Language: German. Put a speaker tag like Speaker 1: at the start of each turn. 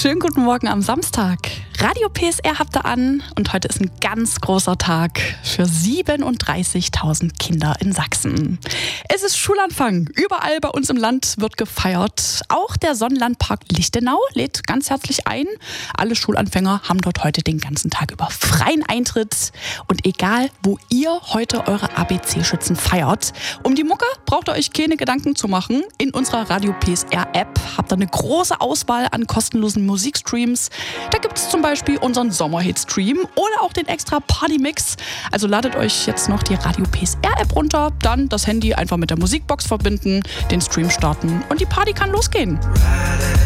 Speaker 1: Schönen guten Morgen am Samstag. Radio PSR habt ihr an und heute ist ein ganz großer Tag für 37.000 Kinder in Sachsen. Es ist Schulanfang. Überall bei uns im Land wird gefeiert. Auch der Sonnenlandpark Lichtenau lädt ganz herzlich ein. Alle Schulanfänger haben dort heute den ganzen Tag über freien Eintritt. Und egal, wo ihr heute eure ABC-Schützen feiert, um die Mucke braucht ihr euch keine Gedanken zu machen. In unserer Radio PSR-App habt ihr eine große Auswahl an kostenlosen Musikstreams. Da gibt es zum Beispiel unseren Sommerhit-Stream oder auch den extra Party-Mix. Also ladet euch jetzt noch die Radio PSR-App runter, dann das Handy einfach mit der Musikbox verbinden, den Stream starten und die Party kann losgehen.